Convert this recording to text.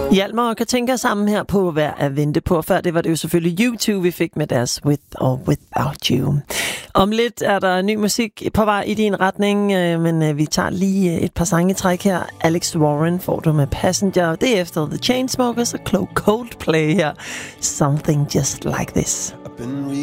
Hjalmar og Katinka sammen her på Hver at vente på. Før det var det jo selvfølgelig U2, vi fik med deres With or Without You. Om lidt er der ny musik på vej i din retning, men vi tager lige et par sangetræk her. Alex Warren får du med Passenger. Det er efter The Chainsmokers og Coldplay her. Something Just Like This.